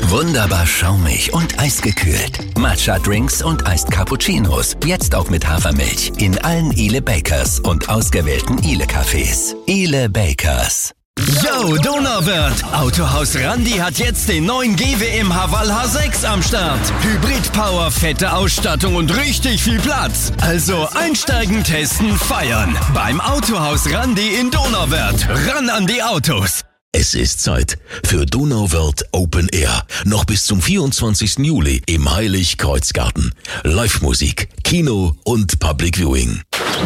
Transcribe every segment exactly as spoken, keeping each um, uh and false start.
Wunderbar schaumig und eisgekühlt. Matcha-Drinks und Iced Cappuccinos. Jetzt auch mit Hafermilch. In allen Ile Bakers und ausgewählten Ile-Cafés. Ile Bakers. Yo, Donauwörth! Autohaus Randi hat jetzt den neuen G W M Haval H sechs am Start. Hybrid-Power, fette Ausstattung und richtig viel Platz. Also einsteigen, testen, feiern. Beim Autohaus Randi in Donauwörth. Ran an die Autos! Es ist Zeit für Donauwörth Open Air. Noch bis zum vierundzwanzigsten Juli im Heilig-Kreuz-Garten. Live-Musik, Kino und Public Viewing.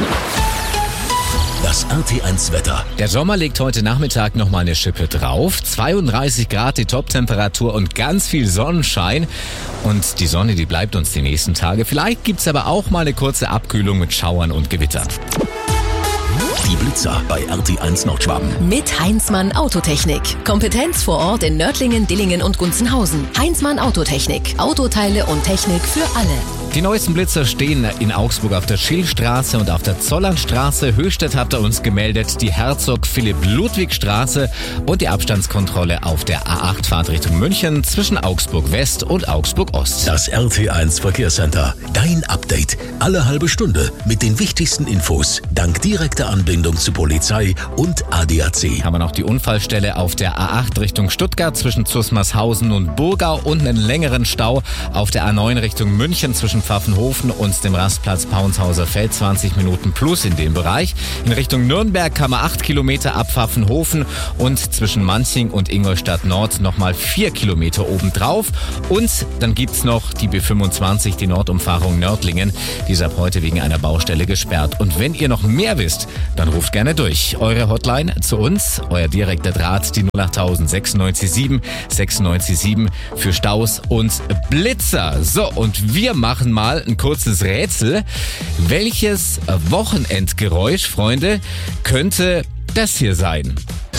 Das R T eins Wetter. Der Sommer legt heute Nachmittag noch mal eine Schippe drauf. zweiunddreißig Grad die Toptemperatur und ganz viel Sonnenschein. Und die Sonne, die bleibt uns die nächsten Tage. Vielleicht gibt's aber auch mal eine kurze Abkühlung mit Schauern und Gewittern. Die Blitzer bei R T eins Nordschwaben. Mit Heinzmann Autotechnik. Kompetenz vor Ort in Nördlingen, Dillingen und Gunzenhausen. Heinzmann Autotechnik. Autoteile und Technik für alle. Die neuesten Blitzer stehen in Augsburg auf der Schillstraße und auf der Zollernstraße. Höchstadt hat er uns gemeldet, die Herzog-Philipp-Ludwig-Straße und die Abstandskontrolle auf der A acht Fahrtrichtung München zwischen Augsburg West und Augsburg Ost. Das R T eins Verkehrscenter. Dein Update. Alle halbe Stunde mit den wichtigsten Infos. Dank direkter Anbindung zu Polizei und A D A C. Haben wir noch die Unfallstelle auf der A acht Richtung Stuttgart zwischen Zusmarshausen und Burgau und einen längeren Stau auf der A neun Richtung München zwischen Pfaffenhofen und dem Rastplatz Paunshauser Feld, zwanzig Minuten plus in dem Bereich. In Richtung Nürnberg kann man acht Kilometer ab Pfaffenhofen und zwischen Manching und Ingolstadt Nord nochmal vier Kilometer obendrauf. Und dann gibt's noch die B fünfundzwanzig, die Nordumfahrung Nördlingen. Die ist ab heute wegen einer Baustelle gesperrt. Und wenn ihr noch mehr wisst, dann ruft gerne durch. Eure Hotline zu uns, euer direkter Draht, die null acht null null sechs neun sieben sechs neun sieben für Staus und Blitzer. So, und wir machen mal ein kurzes Rätsel. Welches Wochenendgeräusch, Freunde, könnte das hier sein?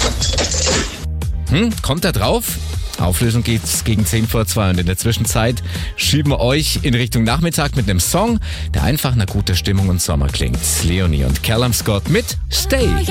Hm, kommt da drauf? Auflösung geht's gegen zehn vor zwei und in der Zwischenzeit schieben wir euch in Richtung Nachmittag mit einem Song, der einfach nach guter Stimmung und Sommer klingt. Leonie und Callum Scott mit Stay.